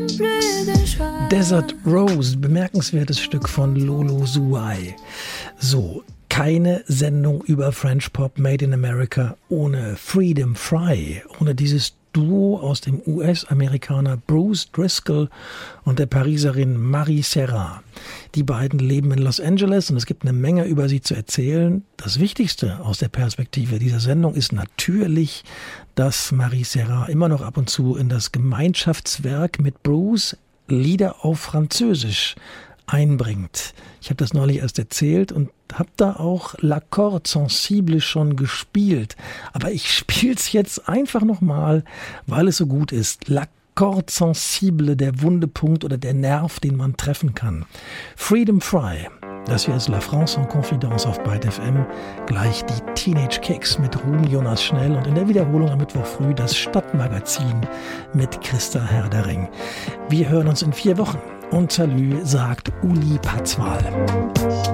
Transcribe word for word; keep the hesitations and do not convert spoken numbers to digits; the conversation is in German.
Desert Rose, bemerkenswertes Stück von Lolo Zouai. So, keine Sendung über French Pop Made in America ohne Freedom Fry, ohne dieses Duo aus dem U S-Amerikaner Bruce Driscoll und der Pariserin Marie Serra. Die beiden leben in Los Angeles und es gibt eine Menge über sie zu erzählen. Das Wichtigste aus der Perspektive dieser Sendung ist natürlich, dass Marie Serra immer noch ab und zu in das Gemeinschaftswerk mit Bruce Lieder auf Französisch einbringt. Ich habe das neulich erst erzählt und habe da auch L'accord sensible schon gespielt. Aber ich spiele es jetzt einfach nochmal, weil es so gut ist. L'accord sensible, der Wundepunkt oder der Nerv, den man treffen kann. Freedom Fry. Das hier ist La France en Confidence auf Byte F M. Gleich die Teenage Kicks mit Ruhm Jonas Schnell und in der Wiederholung am Mittwoch früh das Stadtmagazin mit Christa Herdering. Wir hören uns in vier Wochen. Und Salü sagt Uli Patzwal.